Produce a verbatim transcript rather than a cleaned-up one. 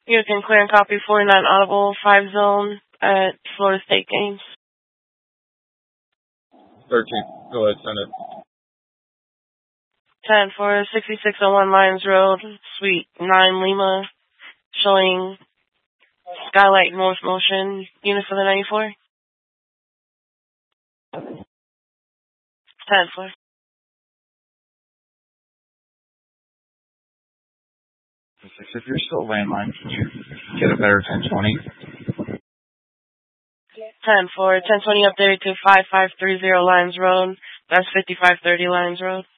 You can clear and copy forty-nine audible, five zone at Florida State Games. thirteen. Go ahead, send it. ten for sixty-six oh one Lions Road, Suite nine Lima, showing Skylight North Motion, unit for the ninety-four. ten four. If you're still landline, can you get a better ten twenty? ten four. ten twenty updated to five five three zero Lions Road. That's fifty-five thirty Lions Road.